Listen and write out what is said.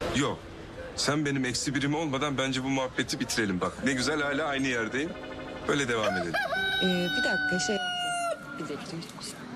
Yok. Sen benim eksi birim olmadan bence bu muhabbeti bitirelim bak. Ne güzel hala aynı yerdeyim. Böyle devam edelim. Bir dakika şey yapma. Bir dakika.